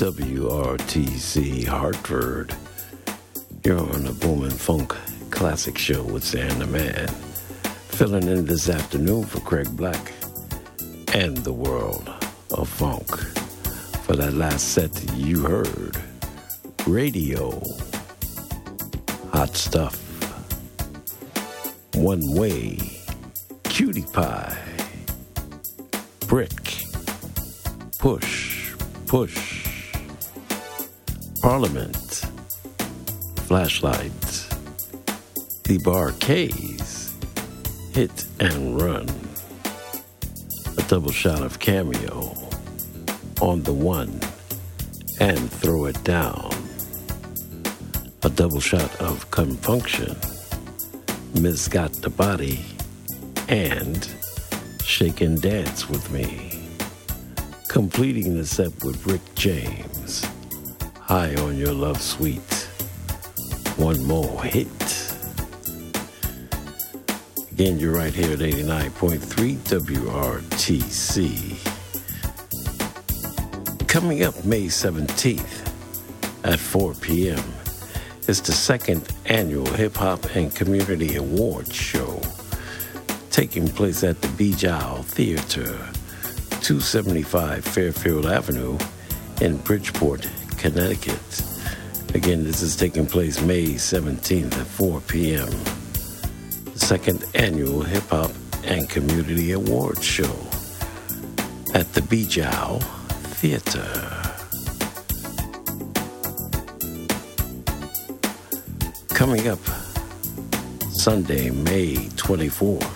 WRTC Hartford. You're on the Boom and Funk Classic Show with Sam the Man. Filling in this afternoon for Craig Black and the World of Funk. For that last set you heard, Radio, Hot Stuff, One Way, Cutie Pie, Brick, Push, Push, Parliament, Flashlight, The Bar-Kays, Hit and Run, a double shot of Cameo, On the One, and Throw It Down, a double shot of Confunction, Miss Got the Body, and Shake and Dance with Me. Completing the set with Rick James, High on Your Love Suite. One more hit. Again, you're right here at 89.3 WRTC. Coming up May 17th at 4 p.m. is the second annual Hip Hop and Community Awards show taking place at the Beach Owl Theater, 275 Fairfield Avenue in Bridgeport, Connecticut. Again, this is taking place May 17th at 4 p.m. The second annual Hip Hop and Community Awards show at the Beach Owl Theater. Coming up Sunday, May 24th,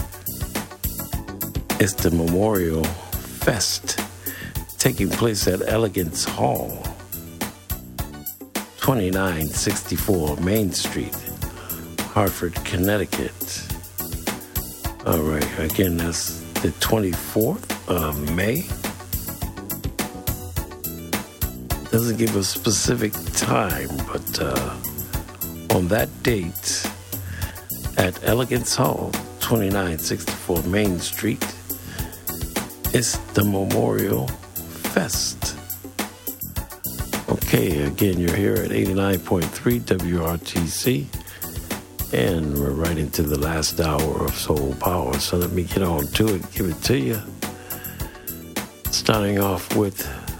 is the Memorial Fest taking place at Elegance Hall, 2964 Main Street, Hartford, Connecticut. All right, again, that's the 24th of May. Doesn't give a specific time, but on that date at Elegance Hall, 2964 Main Street, it's the Memorial Fest. Okay, again, you're here at 89.3 WRTC, and we're right into the last hour of Soul Power, so let me get on to it, give it to you. Starting off with